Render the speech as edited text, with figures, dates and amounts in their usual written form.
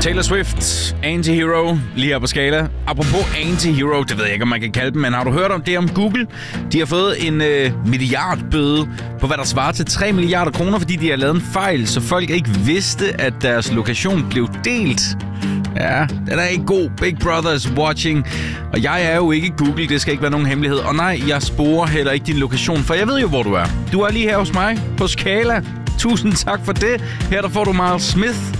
Taylor Swift, Anti-Hero, lige her på Skala. Apropos Anti-Hero, det ved jeg ikke, om man kan kalde dem, men har du hørt om det om Google? De har fået en milliardbøde på, hvad der svarer til 3 milliarder kroner, fordi de har lavet en fejl, så folk ikke vidste, at deres lokation blev delt. Ja, den er ikke god. Big Brother is watching. Og jeg er jo ikke Google, det skal ikke være nogen hemmelighed. Og nej, jeg sporer heller ikke din lokation, for jeg ved jo, hvor du er. Du er lige her hos mig på Skala. Tusind tak for det. Her der får du Miles Smith